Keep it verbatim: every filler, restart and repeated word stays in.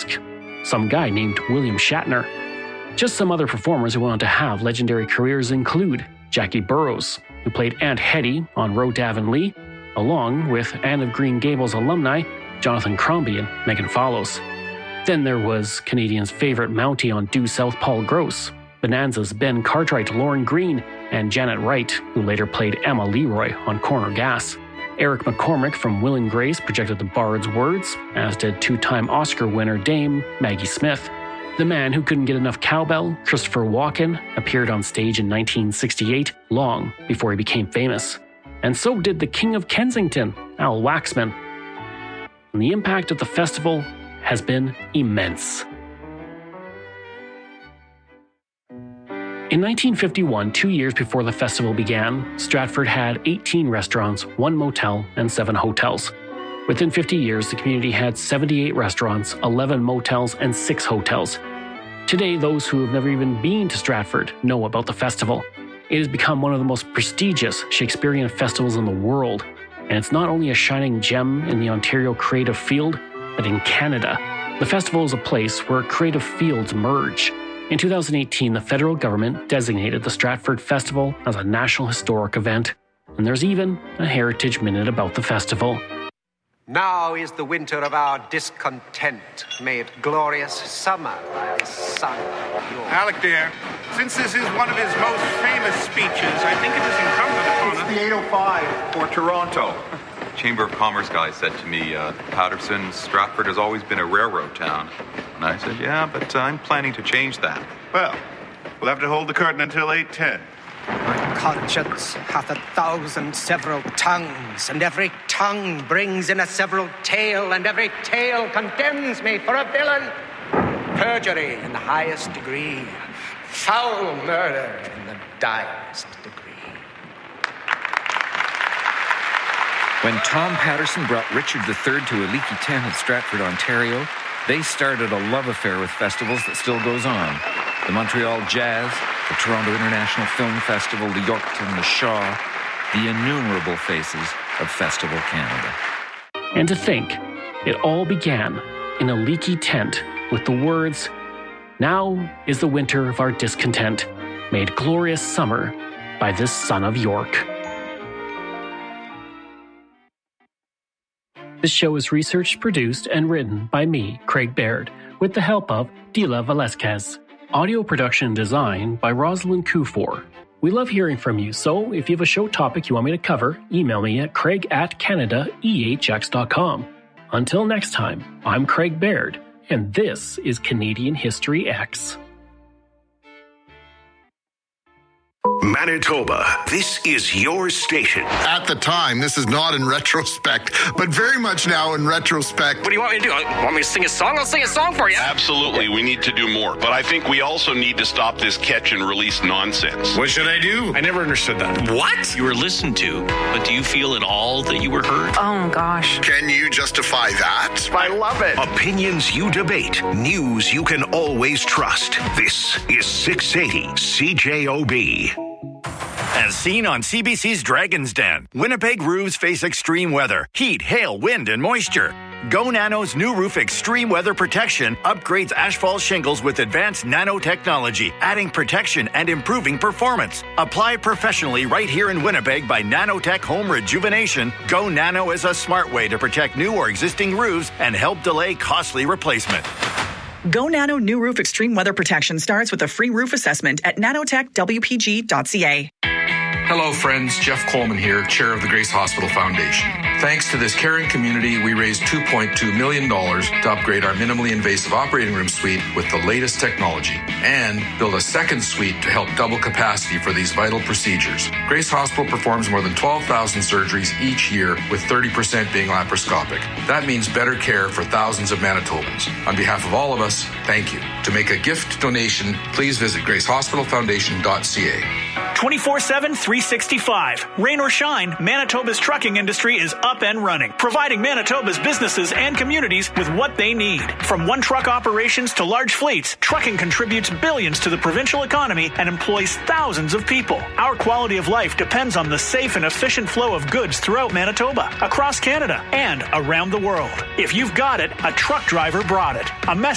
Musk, some guy named William Shatner. Just some other performers who went on to have legendary careers include Jackie Burroughs, who played Aunt Hetty on Road to Avonlea, along with Anne of Green Gables alumni Jonathan Crombie and Megan Follows. Then there was Canadians' favorite Mountie on Due South Paul Gross, Bonanza's Ben Cartwright, Lauren Green, and Janet Wright, who later played Emma Leroy on Corner Gas. Eric McCormick from Will and Grace projected the Bard's words, as did two-time Oscar winner Dame Maggie Smith. The man who couldn't get enough cowbell, Christopher Walken, appeared on stage in nineteen sixty-eight, long before he became famous. And so did the King of Kensington, Al Waxman. And the impact of the festival has been immense. In nineteen fifty-one, two years before the festival began, Stratford had eighteen restaurants, one motel, and seven hotels. Within fifty years, the community had seventy-eight restaurants, eleven motels, and six hotels. Today, those who have never even been to Stratford know about the festival. It has become one of the most prestigious Shakespearean festivals in the world, and it's not only a shining gem in the Ontario creative field, but in Canada. The festival is a place where creative fields merge. In two thousand eighteen, the federal government designated the Stratford Festival as a National Historic Event, and there's even a Heritage Minute about the festival. Now is the winter of our discontent made glorious summer by the sun of yours. Alec, dear, since this is one of his most famous speeches, I think it is incumbent upon us... It's the eight oh five for Toronto. Chamber of Commerce guy said to me, uh, Patterson, Stratford has always been a railroad town. And I said, yeah, but uh, I'm planning to change that. Well, we'll have to hold the curtain until eight ten. My conscience hath a thousand several tongues, and every tongue brings in a several tale, and every tale condemns me for a villain. Perjury in the highest degree, foul murder in the direst degree. When Tom Patterson brought Richard the Third to a leaky tent at Stratford, Ontario, they started a love affair with festivals that still goes on. The Montreal Jazz, the Toronto International Film Festival, the Yorkton, the Shaw, the innumerable faces of Festival Canada. And to think, it all began in a leaky tent with the words, "Now is the winter of our discontent, made glorious summer by this son of York." This show is researched, produced, and written by me, Craig Baird, with the help of Dila Velasquez. Audio production and design by Rosalind Kufor. We love hearing from you, so if you have a show topic you want me to cover, email me at craig at canada e h x dot com. Until next time, I'm Craig Baird, and this is Canadian History X. Manitoba, this is your station. At the time, this is not in retrospect, but very much now in retrospect. What do you want me to do? Want me to sing a song? I'll sing a song for you. Absolutely, we need to do more. But I think we also need to stop this catch and release nonsense. What should I do? I never understood that. What? You were listened to, but do you feel at all that you were heard? Oh, gosh. Can you justify that? I love it. Opinions you debate, news you can always trust. This is six eighty C J O B. As seen on C B C's Dragon's Den, Winnipeg roofs face extreme weather, heat, hail, wind, and moisture. Go Nano's new roof extreme weather protection upgrades asphalt shingles with advanced nanotechnology, adding protection and improving performance. Apply professionally right here in Winnipeg by Nanotech Home Rejuvenation. Go Nano is a smart way to protect new or existing roofs and help delay costly replacement. Go Nano New Roof Extreme Weather Protection starts with a free roof assessment at nanotech w p g dot c a. Hello, friends. Jeff Coleman here, chair of the Grace Hospital Foundation. Thanks to this caring community, we raised two point two million dollars to upgrade our minimally invasive operating room suite with the latest technology and build a second suite to help double capacity for these vital procedures. Grace Hospital performs more than twelve thousand surgeries each year, with thirty percent being laparoscopic. That means better care for thousands of Manitobans. On behalf of all of us, thank you. To make a gift donation, please visit grace hospital foundation dot c a. twenty-four seven, three sixty-five. Rain or shine, Manitoba's trucking industry is up and running, providing Manitoba's businesses and communities with what they need. From one-truck operations to large fleets, trucking contributes billions to the provincial economy and employs thousands of people. Our quality of life depends on the safe and efficient flow of goods throughout Manitoba, across Canada, and around the world. If you've got it, a truck driver brought it. A message